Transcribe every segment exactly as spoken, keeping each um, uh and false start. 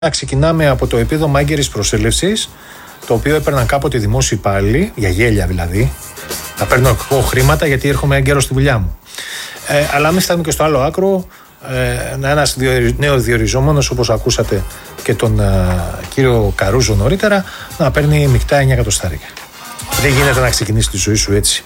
Ξεκινάμε από το επίδομα έγκαιρης προσέλευσης, το οποίο έπαιρναν κάποτε δημόσιοι υπάλληλοι, για γέλια δηλαδή. Να παίρνω εγώ χρήματα γιατί έρχομαι έγκαιρος στη δουλειά μου. Ε, αλλά μην φτάνουμε και στο άλλο άκρο. Ε, ένας νέο διοριζόμενος, όπως ακούσατε και τον ε, κύριο Καρούζο νωρίτερα, να παίρνει μεικτά εννιά εκατοστάρια. Δεν γίνεται να ξεκινήσει τη ζωή σου έτσι.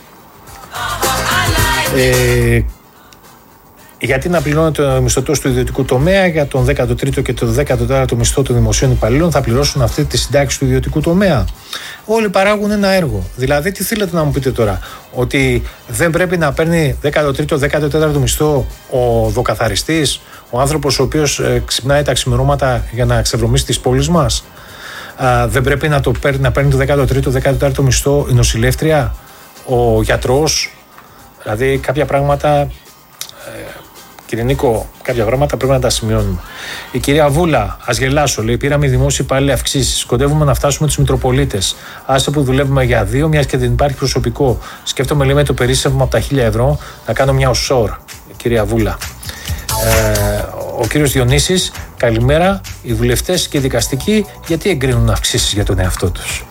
Ε, Γιατί να πληρώνεται ο μισθωτός του ιδιωτικού τομέα για τον δέκατο τρίτο και τον δέκατο τέταρτο μισθό των δημοσίων υπαλλήλων θα πληρώσουν αυτή τη συντάξη του ιδιωτικού τομέα? Όλοι παράγουν ένα έργο. Δηλαδή, τι θέλετε να μου πείτε τώρα, ότι δεν πρέπει να παίρνει δέκατο τρίτο δέκατο τέταρτο μισθό ο δοκαθαριστής, ο άνθρωπος ο οποίος ε, ξυπνάει τα ξημερώματα για να ξεβρωμίσει τις πόλεις μας? Α, δεν πρέπει να, το παίρνει, να παίρνει το δέκατο τρίτο δέκατο τέταρτο μισθό η νοσηλεύτρια, ο γιατρός? Δηλαδή, κάποια πράγματα. Ε, Κύριε Νίκο, κάποια πράγματα πρέπει να τα σημειώνουμε. Η κυρία Βούλα, ας γελάσω, λέει: πήραμε δημόσιοι υπάλληλοι αυξήσεις. Κοντεύουμε να φτάσουμε τους Μητροπολίτες. Άσε που δουλεύουμε για δύο, μιας και δεν υπάρχει προσωπικό. Σκέφτομαι, λέει, με το περίσσευμα από τα χίλια ευρώ να κάνω μια οσόρ. Κυρία Βούλα. Ε, ο κύριος Διονύσης, καλημέρα. Οι βουλευτές και οι δικαστικοί, γιατί εγκρίνουν αυξήσεις για τον εαυτό τους?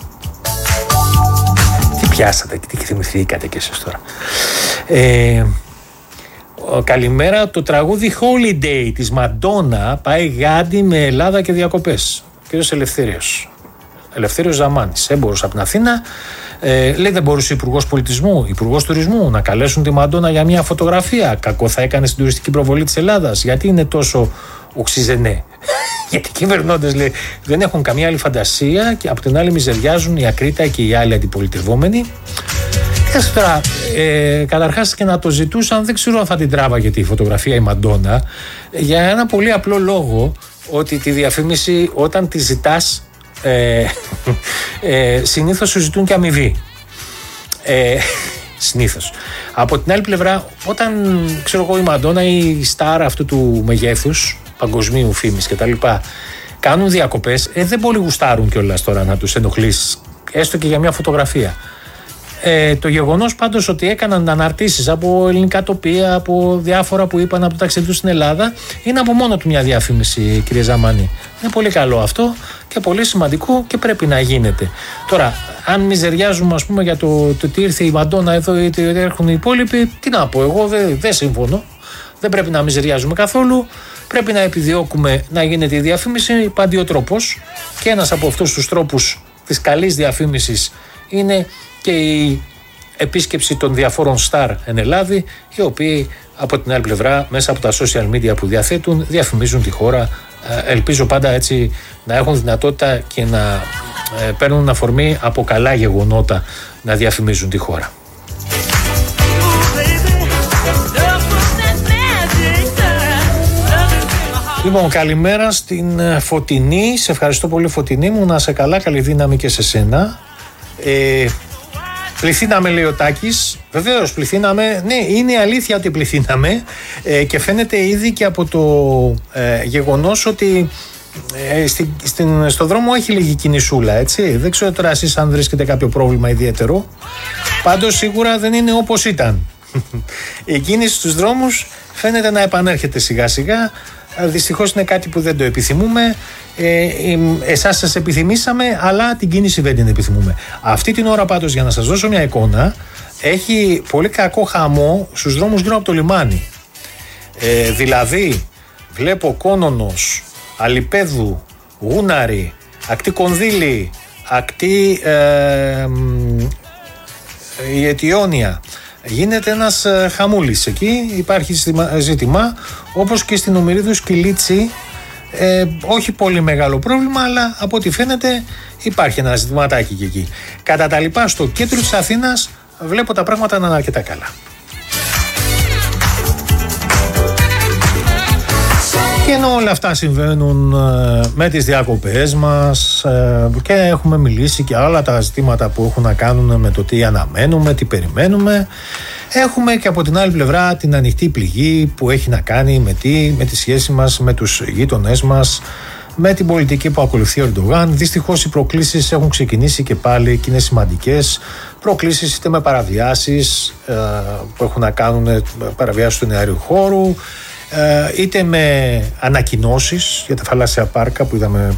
Τι πιάσατε και τι θυμηθήκατε κι εσείς τώρα? Ε, Καλημέρα, το τραγούδι Holiday της Μαντόνα πάει γάντι με Ελλάδα και διακοπές. Ο κύριος Ελευθέριος, Ελευθέριος Ζαμάνης, έμπορος από την Αθήνα, ε, λέει: δεν μπορούσε ο Υπουργός Πολιτισμού, Υπουργός Τουρισμού να καλέσουν τη Μαντόνα για μια φωτογραφία? Κακό θα έκανε στην τουριστική προβολή της Ελλάδας. Γιατί είναι τόσο οξυζενέ? Γιατί οι κυβερνώντες, λέει, δεν έχουν καμία άλλη φαντασία και από την άλλη μιζεριάζουν η Ακρίτα και οι άλλοι αντιπολιτευόμενοι. Τώρα, ε, καταρχάς και να το ζητούσαν, δεν ξέρω αν θα την τράβαγε τη φωτογραφία η Μαντόνα, για ένα πολύ απλό λόγο, ότι τη διαφήμιση όταν τη ζητάς ε, ε, συνήθως σου ζητούν και αμοιβή. Ε, συνήθως. Από την άλλη πλευρά, όταν ξέρω εγώ η Μαντόνα ή η στάρ αυτού του μεγέθους, παγκοσμίου φήμης κτλ., κάνουν διακοπές, ε, δεν πολύ γουστάρουν κιόλας τώρα να τους ενοχλήσεις, έστω και για μια φωτογραφία. Ε, το γεγονός πάντως ότι έκαναν αναρτήσεις από ελληνικά τοπία, από διάφορα που είπαν από το ταξίδι τους στην Ελλάδα, είναι από μόνο του μια διαφήμιση, κύριε Ζαμάνη. Είναι πολύ καλό αυτό και πολύ σημαντικό και πρέπει να γίνεται. Τώρα, αν μιζεριάζουμε, ας πούμε, για το, το τι ήρθε η Μαντόνα εδώ ή τι έρχονται οι υπόλοιποι, τι να πω, εγώ δεν δε συμφωνώ. Δεν πρέπει να μιζεριάζουμε καθόλου. Πρέπει να επιδιώκουμε να γίνεται η διαφήμιση παντιό τρόπος, και ένας από αυτούς τους τρόπους της καλής διαφήμισης είναι και η επίσκεψη των διαφόρων στάρ εν Ελλάδη, οι οποίοι από την άλλη πλευρά μέσα από τα social media που διαθέτουν διαφημίζουν τη χώρα. Ελπίζω πάντα έτσι να έχουν δυνατότητα και να παίρνουν αφορμή από καλά γεγονότα να διαφημίζουν τη χώρα. Λοιπόν, καλημέρα στην Φωτεινή. Σε ευχαριστώ πολύ, Φωτεινή μου. Να σε καλά, καλή δύναμη και σε σένα. Ε, πληθύναμε, λέει ο Τάκης. Βεβαίως πληθύναμε. Ναι, είναι αλήθεια ότι πληθύναμε, ε, και φαίνεται ήδη και από το ε, γεγονός ότι ε, στην, στην, στο δρόμο έχει λίγη κινησούλα, έτσι. Δεν ξέρω τώρα εσείς αν βρίσκετε κάποιο πρόβλημα ιδιαίτερο. Πάντως σίγουρα δεν είναι όπως ήταν. Η κίνηση στους δρόμους φαίνεται να επανέρχεται σιγά σιγά. Δυστυχώς είναι κάτι που δεν το επιθυμούμε. Ε, εσάς σας επιθυμήσαμε, αλλά την κίνηση δεν την επιθυμούμε. Αυτή την ώρα πάντως, για να σας δώσω μια εικόνα, έχει πολύ κακό χαμό στους δρόμους γύρω από το λιμάνι. Ε, δηλαδή βλέπω Κόνονος, Αλιπέδου, Γούναρη, ακτή Κονδύλη, ακτή ε, η Αιτιόνια. Γίνεται ένας ε, χαμούλης εκεί, υπάρχει ζήτημα, όπως και στην Ομηρίδου Σκυλίτσι, ε, όχι πολύ μεγάλο πρόβλημα, αλλά από ό,τι φαίνεται υπάρχει ένα ζητηματάκι και εκεί. Κατά τα λοιπά, στο κέντρο της Αθήνας βλέπω τα πράγματα να είναι αρκετά καλά. Και ενώ όλα αυτά συμβαίνουν ε, με τις διακοπές μας ε, και έχουμε μιλήσει και όλα τα ζητήματα που έχουν να κάνουν με το τι αναμένουμε, τι περιμένουμε, έχουμε και από την άλλη πλευρά την ανοιχτή πληγή που έχει να κάνει με, τι, με τη σχέση μας με τους γείτονές μας, με την πολιτική που ακολουθεί ο Ερντογάν. Δυστυχώς οι προκλήσεις έχουν ξεκινήσει και πάλι και είναι σημαντικές. Προκλήσεις είτε με παραβιάσεις ε, που έχουν να κάνουν με παραβιάσεις του νεαρίου χώρου, είτε με ανακοινώσεις για τα θαλάσσια πάρκα που είδαμε